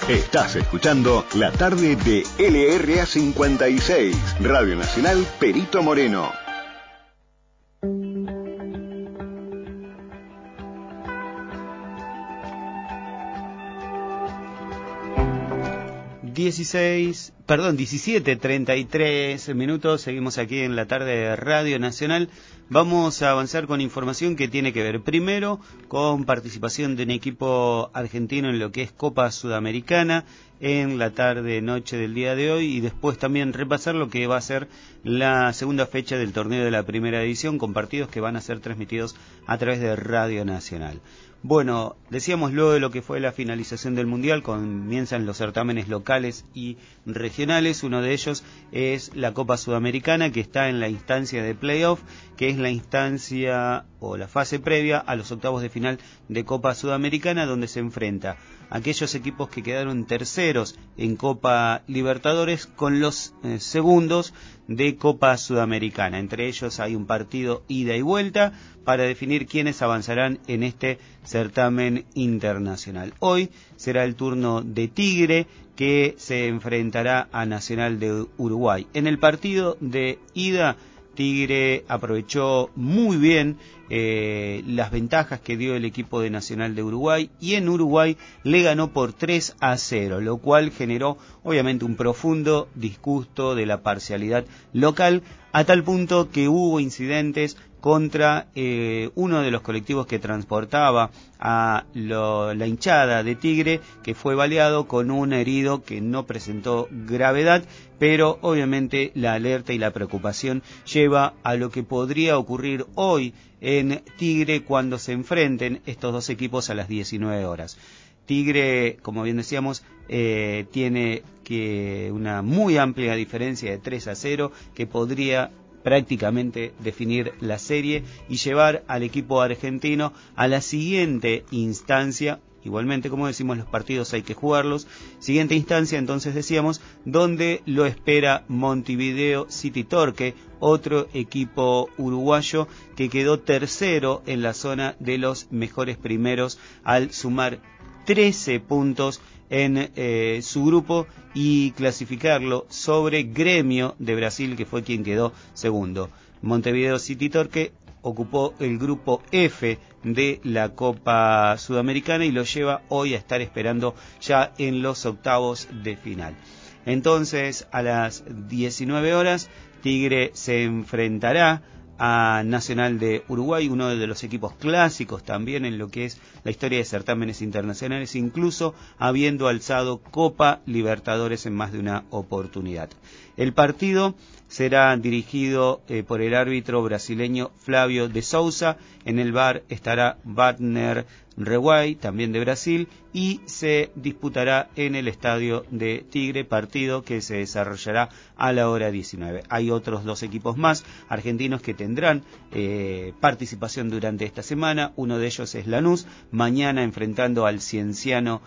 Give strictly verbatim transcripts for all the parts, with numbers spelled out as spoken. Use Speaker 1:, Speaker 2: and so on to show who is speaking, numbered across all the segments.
Speaker 1: Estás escuchando la tarde de L R A cincuenta y seis, Radio Nacional Perito Moreno.
Speaker 2: dieciséis, perdón, diecisiete treinta y tres minutos, seguimos aquí en la tarde de Radio Nacional. Vamos a avanzar con información que tiene que ver primero con participación de un equipo argentino en lo que es Copa Sudamericana en la tarde-noche del día de hoy, y después también repasar lo que va a ser la segunda fecha del torneo de la primera división con partidos que van a ser transmitidos a través de Radio Nacional. Bueno, decíamos luego de lo que fue la finalización del Mundial, comienzan los certámenes locales y regionales. Uno de ellos es la Copa Sudamericana, que está en la instancia de playoff, que es la instancia o la fase previa a los octavos de final de Copa Sudamericana, donde se enfrenta aquellos equipos que quedaron terceros en Copa Libertadores con los eh, segundos de Copa Sudamericana. Entre ellos hay un partido ida y vuelta para definir quiénes avanzarán en este certamen internacional. Hoy será el turno de Tigre, que se enfrentará a Nacional de Uruguay. En el partido de ida, Tigre aprovechó muy bien eh, las ventajas que dio el equipo de Nacional de Uruguay, y en Uruguay le ganó por tres a cero, lo cual generó obviamente un profundo disgusto de la parcialidad local, a tal punto que hubo incidentes contra eh, uno de los colectivos que transportaba a lo, la hinchada de Tigre, que fue baleado con un herido que no presentó gravedad, pero obviamente la alerta y la preocupación lleva a lo que podría ocurrir hoy en Tigre cuando se enfrenten estos dos equipos a las diecinueve horas. Tigre, como bien decíamos, eh, tiene que una muy amplia diferencia de tres a cero que podría prácticamente definir la serie y llevar al equipo argentino a la siguiente instancia. Igualmente, como decimos, los partidos hay que jugarlos. Siguiente instancia, entonces decíamos, donde lo espera Montevideo City Torque, otro equipo uruguayo que quedó tercero en la zona de los mejores primeros al sumar trece puntos en eh, su grupo y clasificarlo sobre Gremio de Brasil, que fue quien quedó segundo. Montevideo City Torque ocupó el grupo F de la Copa Sudamericana y lo lleva hoy a estar esperando ya en los octavos de final. Entonces, a las diecinueve horas, Tigre se enfrentará a Nacional de Uruguay, uno de los equipos clásicos también en lo que es la historia de certámenes internacionales, incluso habiendo alzado Copa Libertadores en más de una oportunidad. El partido será dirigido eh, por el árbitro brasileño Flávio de Souza. En el V A R estará Wagner Reguay, también de Brasil, y se disputará en el estadio de Tigre, partido que se desarrollará a la hora diecinueve. Hay otros dos equipos más argentinos que tendrán eh, participación durante esta semana. Uno de ellos es Lanús, mañana enfrentando al Cienciano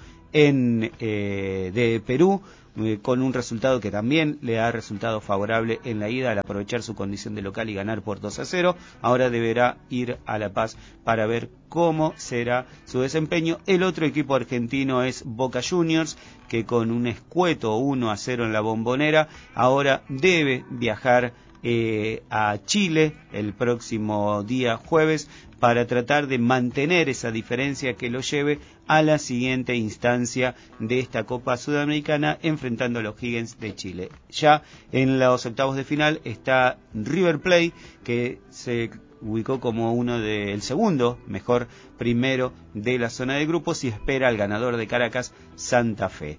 Speaker 2: en eh, de Perú, eh, con un resultado que también le ha resultado favorable en la ida al aprovechar su condición de local y ganar por dos a cero. Ahora deberá ir a La Paz para ver cómo será su desempeño. El otro equipo argentino es Boca Juniors, que con un escueto uno a cero en la Bombonera ahora debe viajar eh, a Chile el próximo día jueves para tratar de mantener esa diferencia que lo lleve a la siguiente instancia de esta Copa Sudamericana, enfrentando a los Higgins de Chile. Ya en los octavos de final está River Plate, que se ubicó como uno del segundo mejor primero de la zona de grupos y espera al ganador de Caracas, Santa Fe.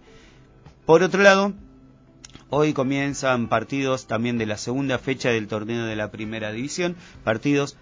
Speaker 2: Por otro lado, hoy comienzan partidos también de la segunda fecha del torneo de la primera división, partidos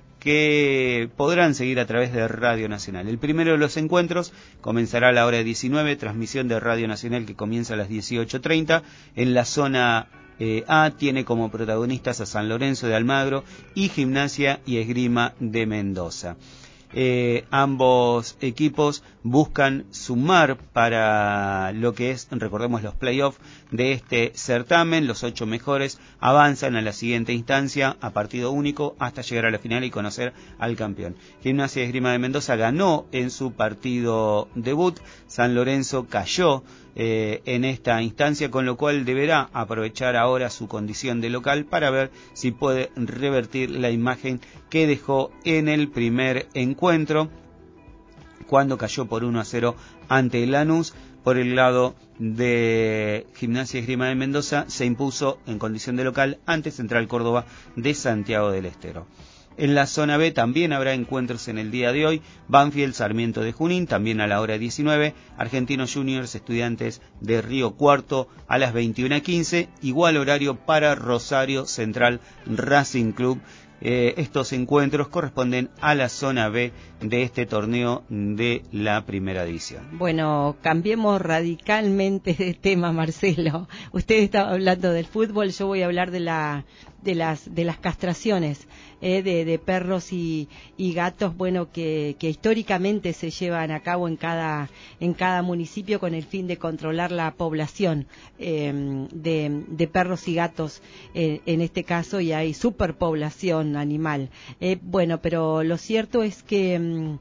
Speaker 2: que podrán seguir a través de Radio Nacional. El primero de los encuentros comenzará a la hora diecinueve, transmisión de Radio Nacional que comienza a las dieciocho treinta. En la zona eh, A tiene como protagonistas a San Lorenzo de Almagro y Gimnasia y Esgrima de Mendoza. Eh, ambos equipos buscan sumar para lo que es, recordemos, los playoffs de este certamen. Los ocho mejores avanzan a la siguiente instancia a partido único hasta llegar a la final y conocer al campeón. Gimnasia y Esgrima de Mendoza ganó en su partido debut. San Lorenzo cayó eh, en esta instancia, con lo cual deberá aprovechar ahora su condición de local para ver si puede revertir la imagen que dejó en el primer encuentro, cuando cayó por uno a cero ante el Lanús. Por el lado de Gimnasia y Esgrima de Mendoza, se impuso en condición de local ante Central Córdoba de Santiago del Estero. En la zona B también habrá encuentros en el día de hoy. Banfield, Sarmiento de Junín, también a la hora diecinueve. Argentinos Juniors, Estudiantes de Río Cuarto a las veintiuna quince. Igual horario para Rosario Central Racing Club. Eh, estos encuentros corresponden a la zona B de este torneo de la primera división.
Speaker 3: Bueno, cambiemos radicalmente de tema, Marcelo. Usted estaba hablando del fútbol, yo voy a hablar de la de las de las castraciones eh, de, de perros y, y gatos, bueno, que, que históricamente se llevan a cabo en cada en cada municipio con el fin de controlar la población eh, de, de perros y gatos eh, en este caso, y hay superpoblación animal. Eh, bueno, pero lo cierto es que mmm,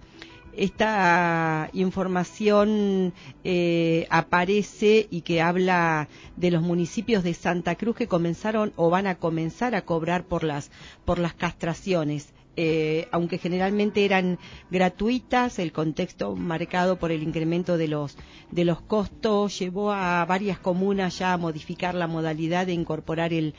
Speaker 3: esta información eh, aparece y que habla de los municipios de Santa Cruz que comenzaron o van a comenzar a cobrar por las por las castraciones. Eh, aunque generalmente eran gratuitas, el contexto marcado por el incremento de los de los costos llevó a varias comunas ya a modificar la modalidad de incorporar el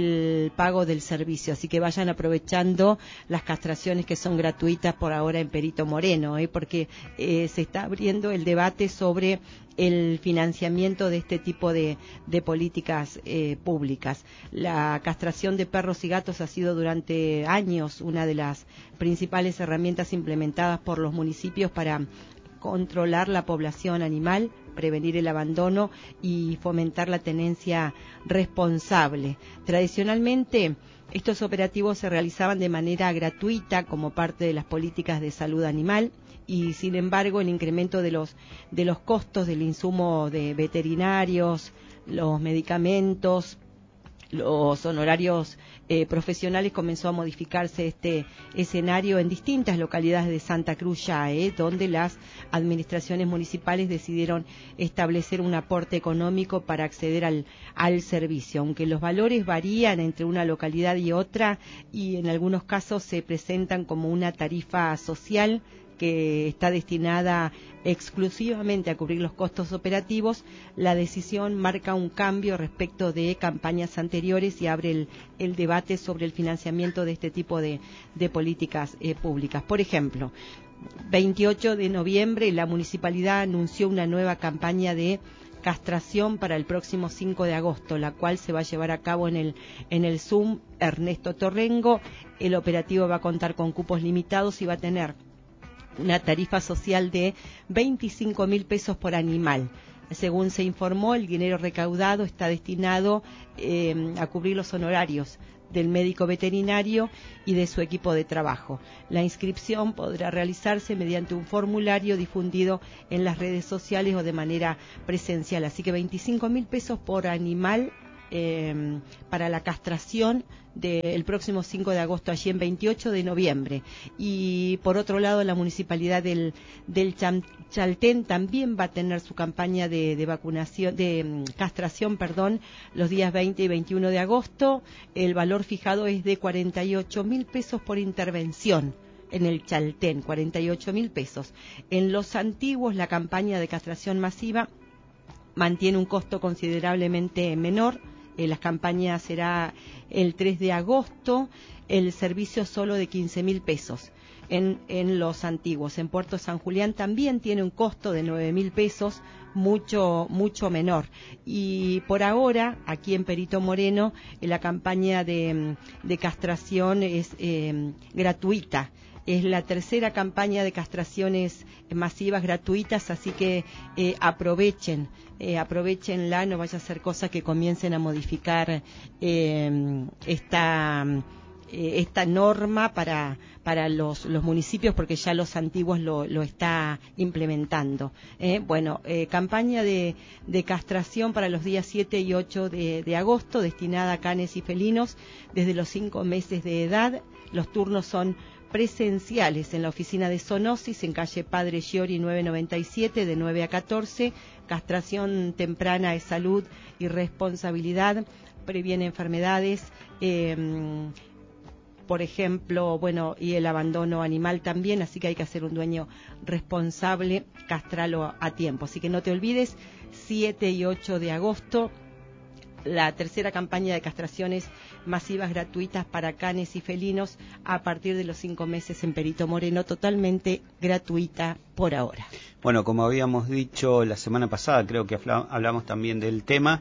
Speaker 3: el pago del servicio, así que vayan aprovechando las castraciones que son gratuitas por ahora en Perito Moreno, ¿eh? porque eh, se está abriendo el debate sobre el financiamiento de este tipo de, de políticas eh, públicas. La castración de perros y gatos ha sido durante años una de las principales herramientas implementadas por los municipios para controlar la población animal, prevenir el abandono y fomentar la tenencia responsable. Tradicionalmente, estos operativos se realizaban de manera gratuita como parte de las políticas de salud animal, y sin embargo el incremento de los de los costos del insumo de veterinarios, los medicamentos, los honorarios eh, profesionales, comenzó a modificarse este escenario en distintas localidades de Santa Cruz ya, eh, donde las administraciones municipales decidieron establecer un aporte económico para acceder al, al servicio, aunque los valores varían entre una localidad y otra y en algunos casos se presentan como una tarifa social que está destinada exclusivamente a cubrir los costos operativos. La decisión marca un cambio respecto de campañas anteriores y abre el, el debate sobre el financiamiento de este tipo de, de políticas eh, públicas. Por ejemplo, veintiocho de noviembre la municipalidad anunció una nueva campaña de castración para el próximo cinco de agosto, la cual se va a llevar a cabo en el en el Zoom Ernesto Torrengo. El operativo va a contar con cupos limitados y va a tener una tarifa social de veinticinco mil pesos por animal. Según se informó, el dinero recaudado está destinado eh, a cubrir los honorarios del médico veterinario y de su equipo de trabajo. La inscripción podrá realizarse mediante un formulario difundido en las redes sociales o de manera presencial. Así que veinticinco mil pesos por animal eh, para la castración del próximo cinco de agosto, allí en veintiocho de noviembre. Y por otro lado, la municipalidad del, del Chaltén también va a tener su campaña de, de vacunación, de um, castración, perdón, los días veinte y veintiuno de agosto. El valor fijado es de cuarenta y ocho mil pesos por intervención. En el Chaltén, cuarenta y ocho mil pesos. En Los Antiguos, la campaña de castración masiva mantiene un costo considerablemente menor. Eh, la campaña será el tres de agosto, el servicio solo de quince mil pesos en, en Los Antiguos. En Puerto San Julián también tiene un costo de nueve mil pesos, mucho mucho menor. Y por ahora, aquí en Perito Moreno, eh, la campaña de, de castración es eh, gratuita. Es la tercera campaña de castraciones masivas gratuitas, así que eh, aprovechen, eh, aprovechenla, no vaya a ser cosa que comiencen a modificar eh, esta eh, esta norma para para los, los municipios, porque ya los antiguos lo, lo está implementando. Eh, bueno, eh, campaña de, de castración para los días siete y ocho de, de agosto, destinada a canes y felinos desde los cinco meses de edad. Los turnos son presenciales en la oficina de zoonosis en calle Padre Giori nueve noventa y siete de nueve a catorce. Castración temprana es salud y responsabilidad, previene enfermedades, eh, por ejemplo, bueno, y el abandono animal también, así que hay que hacer un dueño responsable, castrarlo a tiempo. Así que no te olvides, siete y ocho de agosto, la tercera campaña de castraciones masivas gratuitas para canes y felinos a partir de los cinco meses en Perito Moreno, totalmente gratuita por ahora.
Speaker 2: Bueno, como habíamos dicho la semana pasada, creo que hablamos también del tema,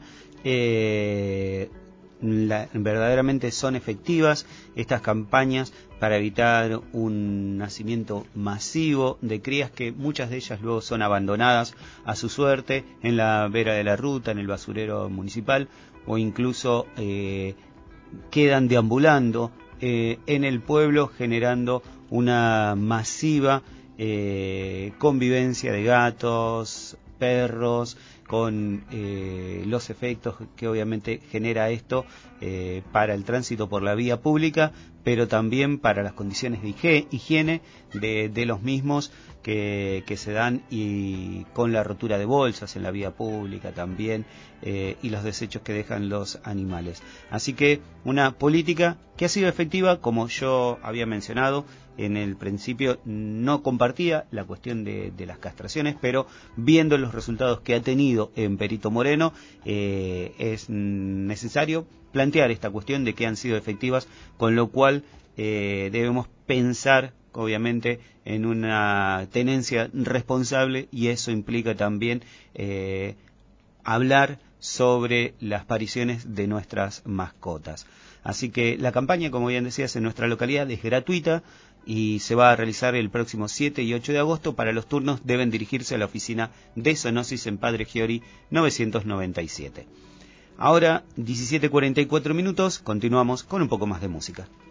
Speaker 2: eh, la, verdaderamente son efectivas estas campañas para evitar un nacimiento masivo de crías que muchas de ellas luego son abandonadas a su suerte en la vera de la ruta, en el basurero municipal, o incluso eh, quedan deambulando eh, en el pueblo, generando una masiva eh, convivencia de gatos, perros, con eh, los efectos que obviamente genera esto eh, para el tránsito por la vía pública, pero también para las condiciones de higiene de, de los mismos que, que se dan, y con la rotura de bolsas en la vía pública también, eh, y los desechos que dejan los animales. Así que una política que ha sido efectiva, como yo había mencionado. En el principio no compartía la cuestión de, de las castraciones, pero viendo los resultados que ha tenido en Perito Moreno, eh, es necesario plantear esta cuestión de que han sido efectivas, con lo cual eh, debemos pensar obviamente en una tenencia responsable, y eso implica también eh, hablar sobre las apariciones de nuestras mascotas. Así que la campaña, como bien decías, en nuestra localidad es gratuita y se va a realizar el próximo siete y ocho de agosto. Para los turnos deben dirigirse a la oficina de zoonosis en Padre Giori novecientos noventa y siete. Ahora, diecisiete cuarenta y cuatro minutos, continuamos con un poco más de música.